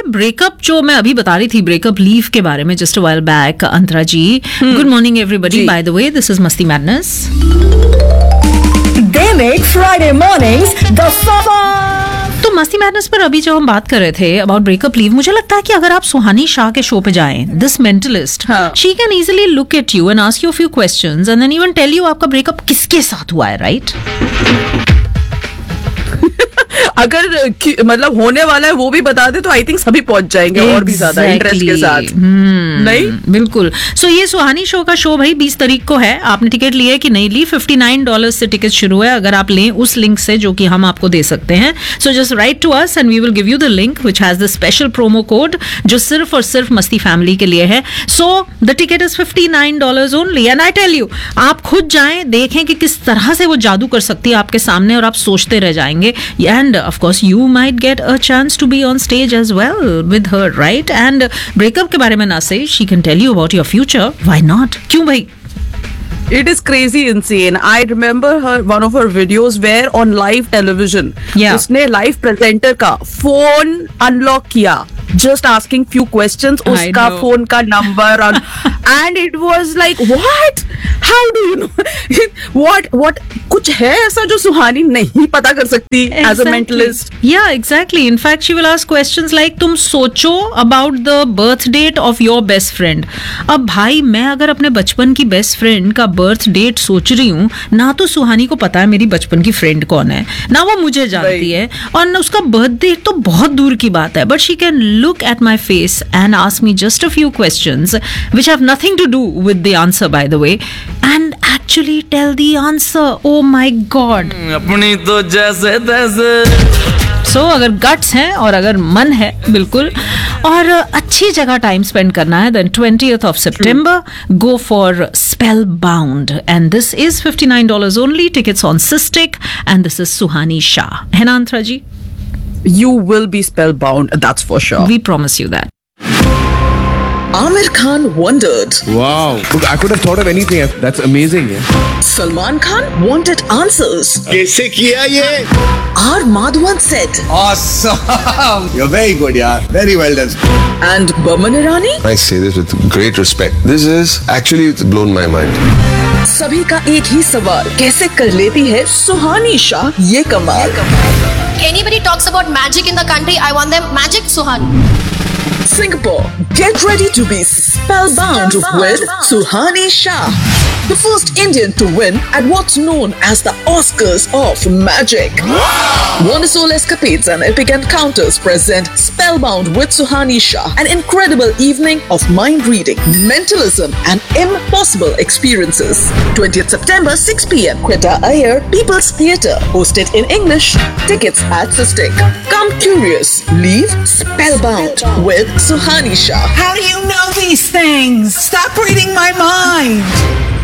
Breakup जो मैं अभी बता रही थी, ब्रेकअप लीव के बारे में just a while back, Antara ji. Good morning everybody. By the way, this is मस्ती madness. They make Friday mornings the fun. तो मस्ती मैडनेस पर अभी जो हम बात कर रहे थे अबाउट ब्रेकअप लीव, मुझे लगता है कि अगर आप सुहानी शाह के शो पे जाएं, this mentalist, she can easily look at you and ask you few questions and then even tell you आपका ब्रेकअप किसके साथ हुआ है, राइट? अगर मतलब होने वाला है वो भी बता दे तो आई थिंक सभी पहुंच जाएंगे और भी ज्यादा इंटरेस्ट के साथ. नहीं, बिल्कुल. सो ये सुहानी शो का शो भाई 20 तारीख को है. आपने टिकट ली है कि नहीं ली? $59 से टिकट शुरू है. अगर आप लें उस लिंक से जो कि हम आपको दे सकते हैं, so just right to us and we will give you the link which has the special promo code जो सिर्फ और सिर्फ मस्ती फैमिली के लिए है. So the ticket is $59 only and I tell you, आप खुद जाएं, देखें कि किस तरह से वो जादू कर सकती है आपके सामने और आप सोचते रह जाएंगे. And of course you might get a chance to be on stage as well with her, right? And breakup के बारे में ना से, she can tell you about your future. Why not? क्यों भाई? It is crazy insane. I remember one of her videos where on live television, उसने live presenter का phone unlock किया, just asking few questions, उसका phone का number and it was like what? How do you know? what कुछ है ऐसा जो सुहानी नहीं पता कर सकती as a mentalist? Yeah, exactly. In fact, she will ask questions like तुम सोचो about the birth date of your best friend. अब भाई मैं अगर अपने बचपन की बेस्ट फ्रेंड का बर्थ डेट सोच रही हूँ, ना तो सुहानी को पता है मेरी बचपन की फ्रेंड कौन है, ना वो मुझे जानती है, और ना उसका बर्थ डेट तो बहुत दूर की बात है. But she can look at my face and ask me just a few questions which have nothing to do with the answer, by the way, and actually tell the answer. Oh my God. अपनी तो जैसे तैसे. So अगर guts हैं और अगर मन है बिल्कुल और अच्छी जगह टाइम स्पेंड करना है, then 20th of September, go for Spellbound, and this is $59 only. Tickets on Systik, and this is Suhani Shah. है ना अंतरा जी? You will be spellbound, that's for sure. We promise you that. Amir Khan wondered. Wow, I could have thought of anything. That's amazing. Yeah. Salman Khan wanted answers. कैसे किया ये? R. Madhavan said. Awesome. You're very good, yeah. Very well done. And Boman Irani? I say this with great respect. This is actually it's blown my mind. सभी का एक ही सवाल, कैसे कर लेती है सुहानी शाह ये कमाल? Anybody talks about magic in the country, I want them magic Suhani. Singapore, get ready to be spellbound with Suhani Shah, the first Indian to win at what's known as the Oscars of Magic. Wonderful escapades and epic encounters present Spellbound with Suhani Shah, an incredible evening of mind reading, mentalism, and impossible experiences. 20th September, 6 p.m. Quetta Iyer, People's Theatre, hosted in English. Tickets at Systik. Come curious, leave spellbound with Suhani Shah. How do you know these things? Stop reading my mind.